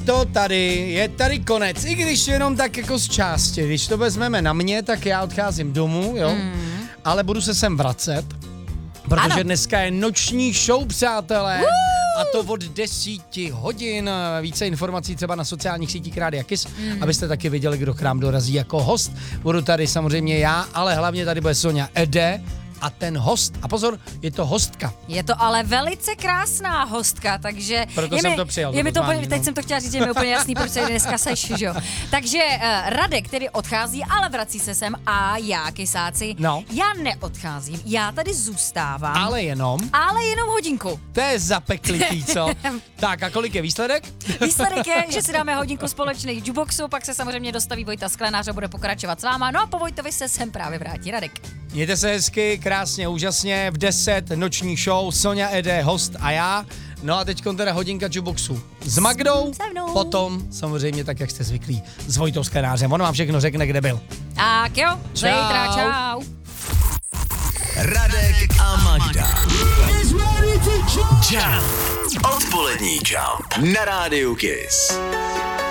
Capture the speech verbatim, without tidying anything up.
to tady, je tady konec, i když jenom tak jako z části, když to vezmeme na mě, tak já odcházím domů, jo, mm. ale budu se sem vracet, protože ano. dneska je noční show, přátelé, Woo! A to od desíti hodin, více informací třeba na sociálních sítích Rádia Kiss, mm. abyste taky viděli, kdo k nám dorazí jako host, budu tady samozřejmě já, ale hlavně tady bude Sonja Ede, a ten host, a pozor, je to hostka. Je to ale velice krásná hostka, takže... Proto je jsem mi, to přijal. Je mi to pozvání, úplně, teď no. jsem to chtěla říct, je mi úplně jasný, proč se dneska seš, že jo. Takže uh, Radek, který odchází, ale vrací se sem a já, Kysáci, no. já neodcházím, já tady zůstávám. Ale jenom? Ale jenom hodinku. To je zapeklitý, co? Tak a kolik je výsledek? Výsledek je, že si dáme hodinku společných jukeboxů, pak se samozřejmě dostaví Vojta Sklenář a bude pokračovat s váma, no a po Vojtovi se sem právě vrátí Radek. Mějte se hezky, krásně, úžasně, v deset noční show, Sonja Ede, host a já. No a teď teda hodinka jukeboxu s Magdou, potom samozřejmě tak, jak jste zvyklí, s Vojtou Sklenářem. On vám všechno řekne, kde byl. Tak jo, zítra, čau. Radek a Magda. Jump. Odpolední Jump na Rádiu Kiss.